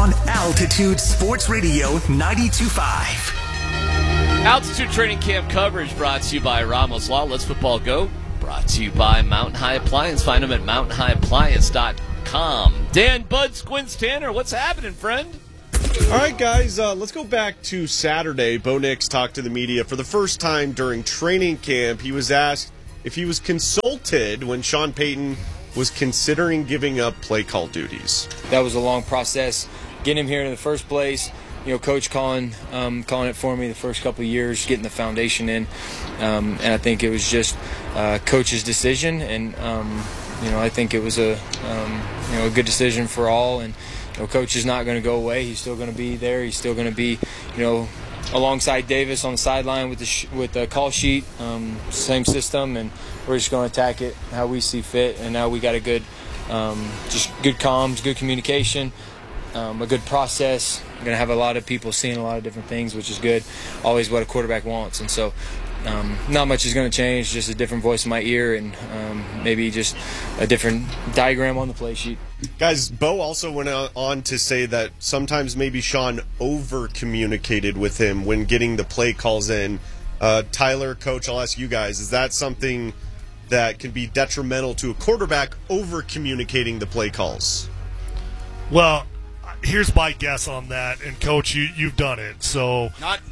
on Altitude Sports Radio 92.5. Altitude Training Camp coverage brought to you by Ramos Law. Let's Football Go. Brought to you by Mountain High Appliance. Find them at mountainhighappliance.com. Dan Bud Squints Tanner, what's happening, friend? All right, guys, let's go back to Saturday. Bo Nix talked to the media for the first time during training camp. He was asked if he was consulted when Sean Payton was considering giving up play call duties. That was a long process, getting him here in the first place. You know, Coach calling it for me the first couple of years, getting the foundation in, and I think it was just Coach's decision, and I think it was a good decision for all. And Coach is not going to go away; he's still going to be there. He's still going to be, alongside Davis on the sideline with the call sheet, same system, and we're just going to attack it how we see fit. And now we got a good comms, good communication. A good process. We're going to have a lot of people seeing a lot of different things, which is good. Always what a quarterback wants. And so not much is going to change, just a different voice in my ear and maybe just a different diagram on the play sheet. Guys, Bo also went on to say that sometimes maybe Sean over-communicated with him when getting the play calls in. Tyler, Coach, I'll ask you guys, is that something that can be detrimental to a quarterback over-communicating the play calls? Well, here's my guess on that, and Coach, you've done it. So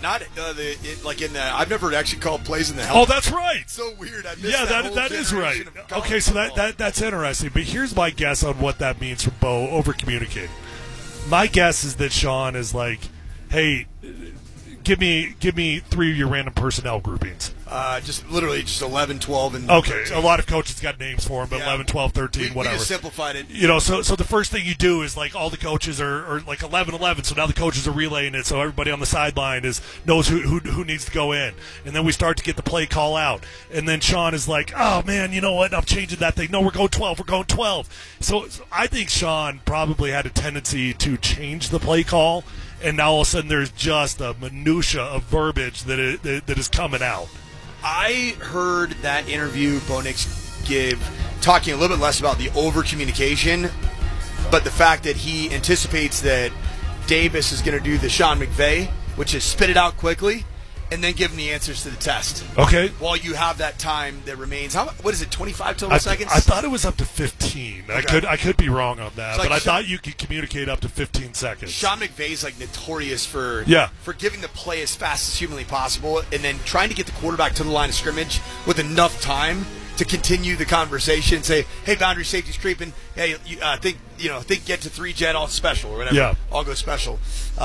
I've never actually called plays in the help. Oh, that's right. It's so weird. I missed that is right. Okay, so that's interesting. But here's my guess on what that means for Bo over communicating. My guess is that Sean is like, hey, give me 3 of your random personnel groupings. Just 11, 12, and okay. 13. A lot of coaches got names for them, but 11, 12, 13, whatever. We just simplified it. So the first thing you do is like all the coaches are like 11, 11. So now the coaches are relaying it, so everybody on the sideline knows who needs to go in, and then we start to get the play call out, and then Sean is like, oh man, you know what? I'm changing that thing. No, we're going 12. We're going 12. So I think Sean probably had a tendency to change the play call. And now all of a sudden there's just a minutia of verbiage that is coming out. I heard that interview Bo Nix give, talking a little bit less about the over-communication, but the fact that he anticipates that Davis is going to do the Sean McVay, which is spit it out quickly, and then give him the answers to the test. Okay. While you have that time that remains. What is it, 25 total seconds? I thought it was up to 15. Okay. I could be wrong on that, but I thought you could communicate up to 15 seconds. Sean McVay's like notorious for giving the play as fast as humanly possible and then trying to get the quarterback to the line of scrimmage with enough time to continue the conversation and say, hey, boundary safety's creeping. Hey, think get to 3-jet all special or whatever. Yeah. All go special.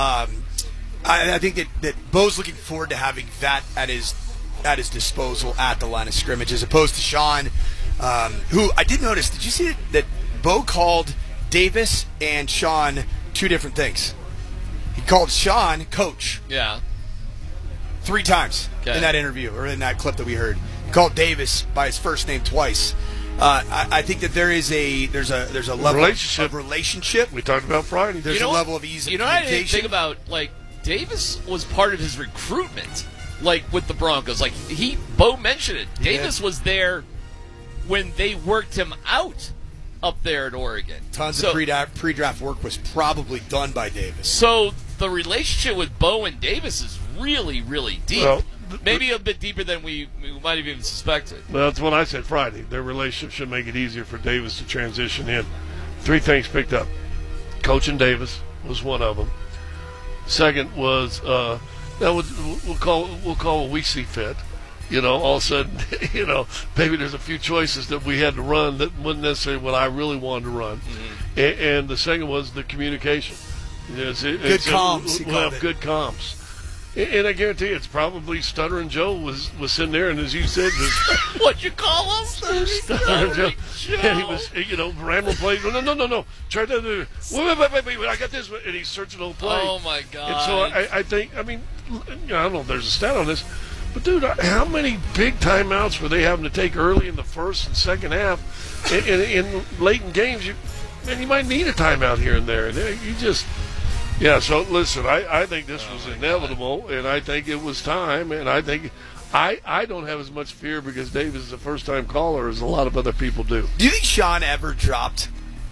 I think that Bo's looking forward to having that at his disposal at the line of scrimmage, as opposed to Sean, who I did notice. Did you see that Bo called Davis and Sean two different things? He called Sean coach. Yeah. 3 times in that interview or in that clip that we heard. He called Davis by his first name twice. I think that there's a level of relationship. We talked about Friday. There's a level of ease of communication. I didn't think about, like, Davis was part of his recruitment, like, with the Broncos. Like, Bo mentioned it. Davis was there when they worked him out up there at Oregon. Tons of pre-draft work was probably done by Davis. So the relationship with Bo and Davis is really, really deep. Well, maybe a bit deeper than we might have even suspected. Well, that's what I said Friday. Their relationship should make it easier for Davis to transition in. 3 things picked up. Coaching Davis was one of them. Second was we'll call what we see fit. All of a sudden, maybe there's a few choices that we had to run that wasn't necessarily what I really wanted to run. Mm-hmm. And the second was the communication. Good comms. We'll have good comms. And I guarantee you, it's probably Stuttering Joe was sitting there, and as you said, what'd you call him? Stuttering Joe. And he was, rambling plays. No. Try that. Wait, I got this. And he's searching the whole play. Oh, my God. And so I think, I don't know if there's a stat on this, but, dude, how many big timeouts were they having to take early in the first and second half? In late in games, you might need a timeout here and there. And you just... Yeah, so listen, I think this was inevitable, and I think it was time, and I think I don't have as much fear because Davis is a first-time caller as a lot of other people do. Do you think Sean ever dropped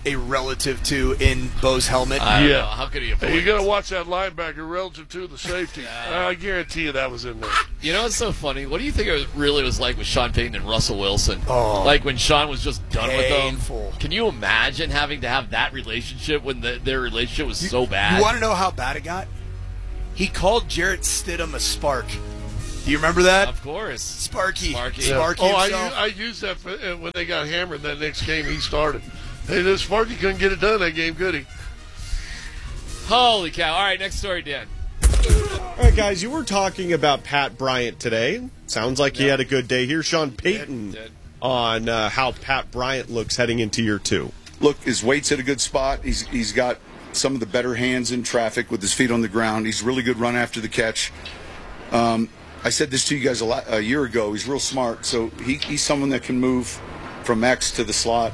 a relative to in Bo's helmet? I don't Yeah. know. How could he avoid You got to it? watch that linebacker relative to the safety. I guarantee you that was in there. You know what's so funny? What do you think it really was like with Sean Payton and Russell Wilson? Oh. Like when Sean was just done Painful. with them? Can you imagine having to have that relationship when their relationship was so bad? You want to know how bad it got? He called Jarrett Stidham a spark. Do you remember that? Of course. Sparky. Sparky. Sparky Oh, himself. I used that for, when they got hammered that next game he started. Hey, this Sparky couldn't get it done that game, could he? Holy cow. All right, next story, Dan. All right, guys, you were talking about Pat Bryant today. Sounds like he had a good day. Here's Sean Payton Did. on how Pat Bryant looks heading into year 2. Look, his weight's at a good spot. He's got some of the better hands in traffic with his feet on the ground. He's really good run after the catch. I said this to you guys a year ago. He's real smart, so he's someone that can move from X to the slot.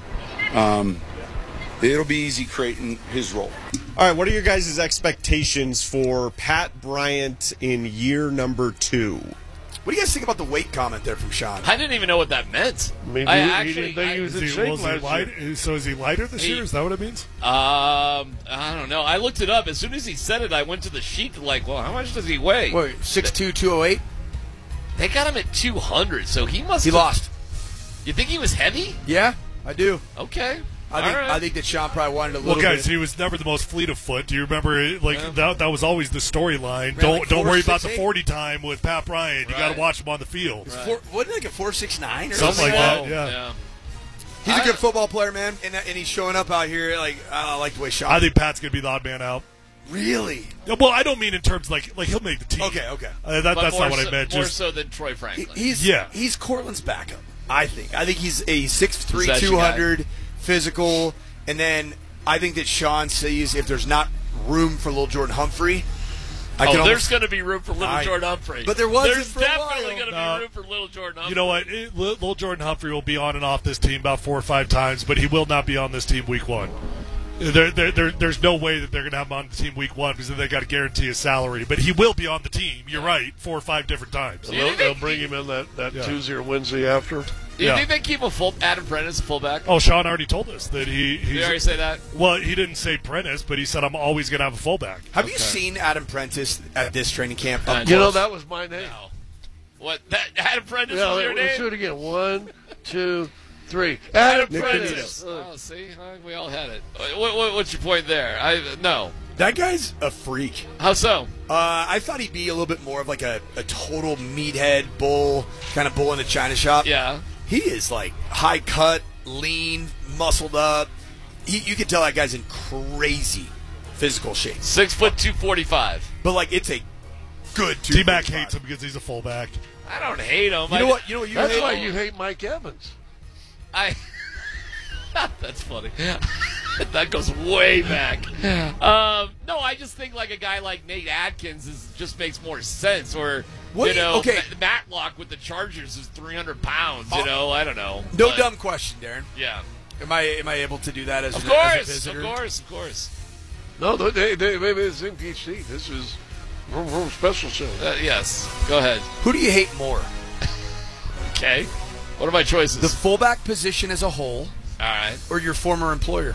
It'll be easy creating his role. All right, what are your guys' expectations for Pat Bryant in year number 2? What do you guys think about the weight comment there from Sean? I didn't even know what that meant. Maybe I he didn't think he was in Is he, shape was he last light, year. so is he lighter this He- year? Is that what it means? I don't know. I looked it up. As soon as he said it, I went to the sheet like, well, how much does he weigh? Wait, 6'2", 208? They got him at 200, so he must He have- lost. You think he was heavy? Yeah, I do. Okay. I think that Sean probably wanted a little Well, guys, bit. he was never the most fleet of foot. Do you remember? That was always the storyline. Ran like Don't worry about the 4.68. 40 time with Pat Bryant. You got Right. to watch him on the field. Wasn't it like a 4.69 or Something like something? that. Yeah. He's a good football player, man, and he's showing up out here. Like I like the way Sean. I think Pat's gonna be the odd man out. Really? Well, I don't mean in terms like he'll make the team. Okay. But That's more not what so, I meant. More Just so than Troy Franklin. He's Cortland's backup. I think he's a 6'3", Possession 200 physical, and then I think that Sean sees if there's not room for little Jordan Humphrey. There's going to be room for little Jordan Humphrey. But there wasn't There's for a while. definitely going to be room for little Jordan Humphrey. you know what? Little Jordan Humphrey will be on and off this team about 4 or 5 times, but he will not be on this team week 1. There's no way that they're going to have him on the team week 1 because then they got to guarantee his salary. But he will be on the team. You're right, 4 or 5 different times. They'll bring him in that Tuesday or Wednesday after. Do you think they keep Adam Prentice a fullback? Oh, Sean already told us that Did he's. you already say that? Well, he didn't say Prentice, but he said I'm always going to have a fullback. Have you seen Adam Prentice at this training camp? Uh, You know, that was my name. No. What? Adam Prentice Yeah, was your let's do name? it again. 1, 2, 3. Adam Nick Prentice. Oh, see? We all had it. What's your point there? No. That guy's a freak. How so? I thought he'd be a little bit more of like a total meathead bull, kind of bull in the china shop. Yeah. He is like high cut, lean, muscled up. You can tell that guy's in crazy physical shape. 6 foot 245. But like it's a good T-Mac 245. hates him because he's a fullback. I don't hate him. You know what? You That's hate? why you hate Mike Evans. That's funny. That goes way back. No, I just think like a guy like Nate Atkins just makes more sense. Or Okay. Matlock with the Chargers is 300 pounds. I don't know. No But, dumb question, Darren. Yeah. Am I able to do that as Of a course. visitor? Of course. No, they maybe it's in PhD. This is from special show. Yes. Go ahead. Who do you hate more? Okay. What are my choices? The fullback position as a whole, All right. or your former employer?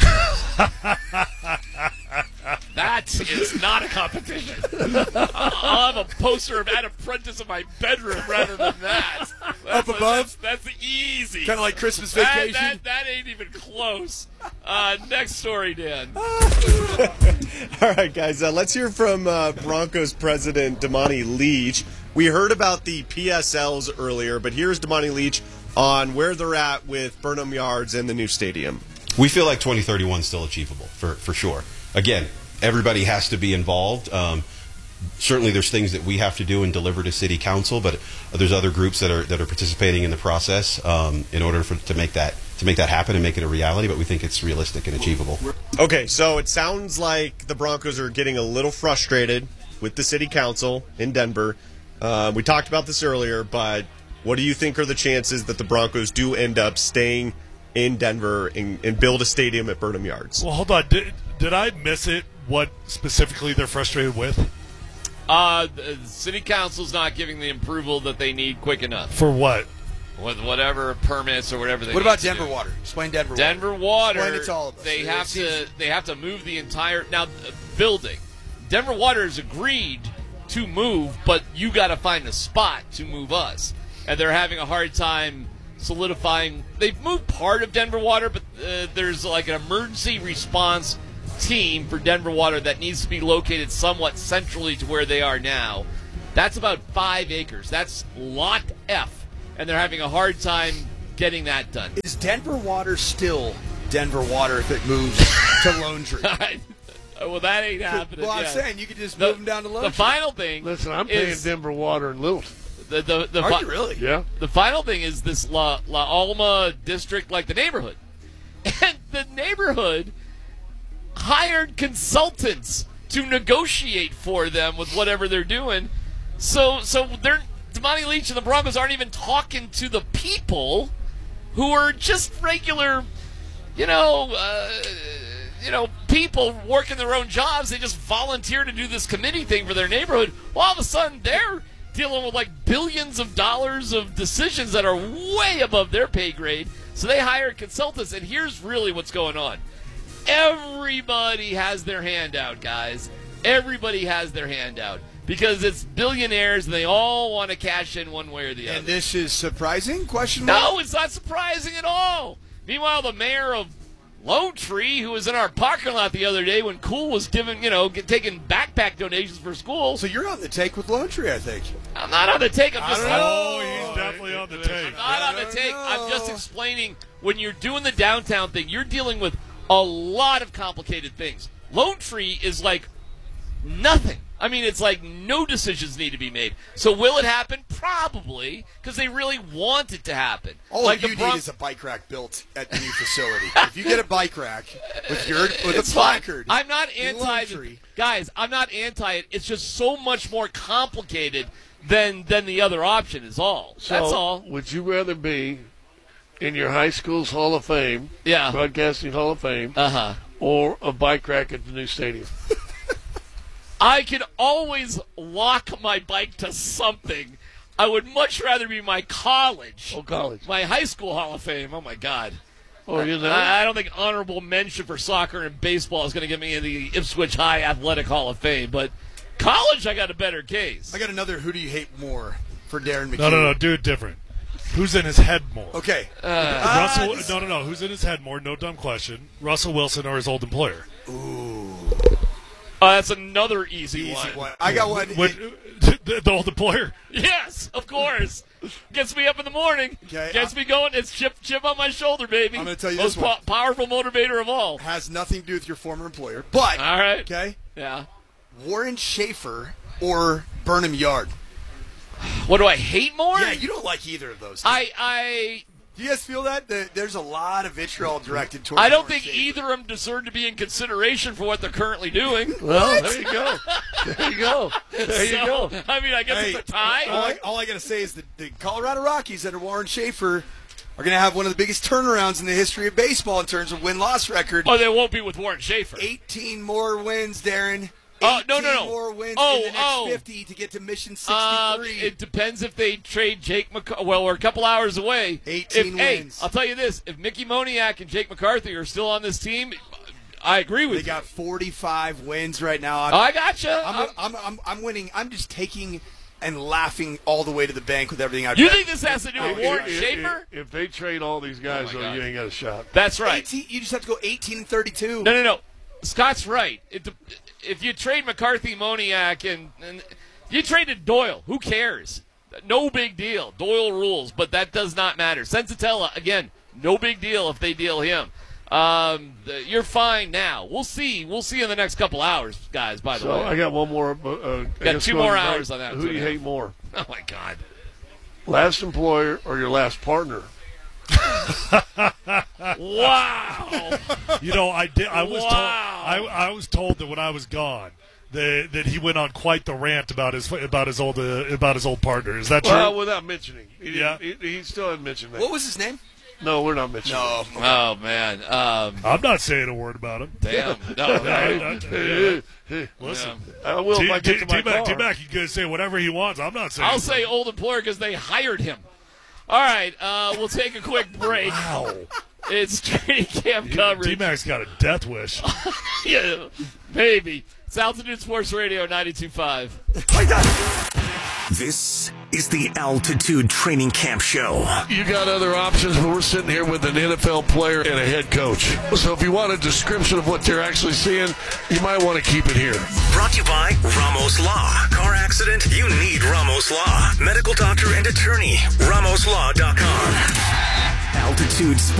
That is not a competition. I'll have a poster of Adam Prentice in my bedroom rather than that. Up above? That's easy. Kind of like Christmas That, vacation. that ain't even close. Next story, Dan. All right, guys, let's hear from Broncos president Damani Leach. We heard about the PSLs earlier, but here's Damani Leach on where they're at with Burnham Yards and the new stadium. We feel like 2031 is still achievable, for sure. Again, everybody has to be involved. Certainly there's things that we have to do and deliver to City Council, but there's other groups that are participating in the process in order to make that happen and make it a reality, but we think it's realistic and achievable. Okay, so it sounds like the Broncos are getting a little frustrated with the City Council in Denver. We talked about this earlier, but what do you think are the chances that the Broncos do end up staying in Denver and build a stadium at Burnham Yards? Well, hold on. Did I miss it? What specifically they're frustrated with? The City Council's not giving the approval that they need quick enough. For what? with whatever permits or whatever they What need about to Denver do. Water? Explain Denver Water. Denver Water. Explain it to all of us. They have to move the entire building. Denver Water has agreed to move, but you got to find a spot to move us, and they're having a hard time solidifying. They've moved part of Denver Water, but there's like an emergency response team for Denver Water that needs to be located somewhat centrally to where they are now. That's about 5 acres. That's Lot F, and they're having a hard time getting that done. Is Denver Water still Denver Water if it moves to Lone Tree? Well, that ain't happening. Well, I'm yet. saying you could just move them down to Lone Tree. The final thing. Listen, I'm paying Denver Water in Littleton. Are you really? Yeah. The final thing is this La Alma district, like the neighborhood. And the neighborhood hired consultants to negotiate for them with whatever they're doing. So they're Damani Leach and the Broncos aren't even talking to the people who are just regular, people working their own jobs. They just volunteer to do this committee thing for their neighborhood. Well, all of a sudden, they're dealing with like billions of dollars of decisions that are way above their pay grade. So they hired consultants, and here's really what's going on. Everybody has their hand out, guys. Everybody has their hand out because it's billionaires, and they all want to cash in one way or the other. And this is surprising? Question mark? No, it's not surprising at all. Meanwhile, the mayor of Lone Tree, who was in our parking lot the other day when Cool was taking backpack donations for school. So you're on the take with Lone Tree, I think. I'm not on the take. I'm just. He's definitely on the take. I'm not on the take. I'm just explaining when you're doing the downtown thing, you're dealing with a lot of complicated things. Lone Tree is like nothing. I mean, it's like no decisions need to be made. So will it happen? Probably, because they really want it to happen. All you need is a bike rack built at the new facility. If you get a bike rack with a placard, I'm not anti it. Guys, I'm not anti it. It's just so much more complicated than the other option is all. So, that's all. Would you rather be in your high school's Hall of Fame, Broadcasting Hall of Fame, or a bike rack at the new stadium? I can always lock my bike to something. I would much rather be my college. Oh, college. My high school Hall of Fame. Oh, my God. Oh, you know? I don't think honorable mention for soccer and baseball is going to get me in the Ipswich High Athletic Hall of Fame. But college, I got a better case. I got another who do you hate more for Darren McHugh. No. Do it different. Who's in his head more? Okay. Russell. No. Who's in his head more? No dumb question. Russell Wilson or his old employer? Ooh. That's another easy one. I got one. The old employer? Yes, of course. Gets me up in the morning. Okay, Gets me going. It's chip on my shoulder, baby. I'm going to tell you Most this one. powerful motivator of all. Has nothing to do with your former employer. But, all right. Okay? Yeah. Warren Schaefer or Burnham Yard? What do I hate more? Yeah, you don't like either of those. Do you guys feel that? There's a lot of vitriol directed towards I don't Warren think Schaefer. either of them deserve to be in consideration for what they're currently doing. Well, there you go. There you go. There you go. I mean, I guess it's a tie. All I got to say is that the Colorado Rockies under Warren Schaefer are going to have one of the biggest turnarounds in the history of baseball in terms of win-loss record. Oh, they won't be with Warren Schaefer. 18 more wins, Darren. No. 18 more wins in the next 50 to get to mission 63. It depends if they trade Jake McCarthy. Well, we're a couple hours away. 18 wins. I'll tell you this. If Mickey Moniak and Jake McCarthy are still on this team, I agree with you. They got 45 wins right now. I gotcha. I'm winning. I'm just taking and laughing all the way to the bank with everything I've You done. think this has to do with Warren Schaefer? If they trade all these guys, though, you ain't got a shot. That's right. 18, you just have to go 18-32. No. Scott's right. If you trade McCarthy, Moniak, and you traded Doyle, who cares? No big deal. Doyle rules, but that does not matter. Sensatella, again, no big deal if they deal him. You're fine now. We'll see. We'll see in the next couple hours, guys, by the way. So I got one more. Got 2 more hours on that. Who do you hate more? Oh, my God. Last employer or your last partner? Wow. You know, I was told that when I was gone that he went on quite the rant about his old partner. Is that true? Well, without mentioning. Yeah. He still hadn't mentioned that. What was his name? No, we're not mentioning No. Oh, man. I'm not saying a word about him. Damn. No. Listen, I will if I get to my car. T-Mac, you can say whatever he wants. I'm not saying. I'll say old employer because they hired him. All right, we'll take a quick break. Wow. It's training camp coverage. D-Mac's got a death wish. Yeah, maybe. It's Altitude Sports Radio 92.5. This is the Altitude Training Camp Show. You got other options, but we're sitting here with an NFL player and a head coach. So if you want a description of what they're actually seeing, you might want to keep it here. Brought to you by Ramos Law. Car accident? You need Ramos Law. Medical doctor and attorney. RamosLaw.com. Altitude Sports.